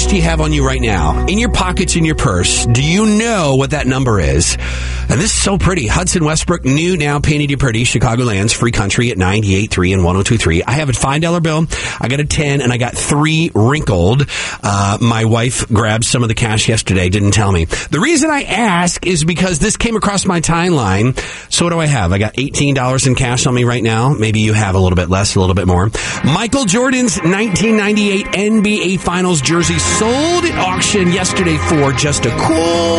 cash do you have on you right now? In your pockets, in your purse. Do you know what that number is? And this is so pretty. Hudson Westbrook, new now, painted you pretty. Chicagoland's free country at 98.3 and 102.3. I have a $5 bill. I got a 10 and I got 3 wrinkled. My wife grabbed some of the cash yesterday, didn't tell me. The reason I ask is because this came across my timeline. So what do I have? I got $18 in cash on me right now. Maybe you have a little bit less, a little bit more. Michael Jordan's 1998 NBA Finals jersey sold at auction yesterday for just a cool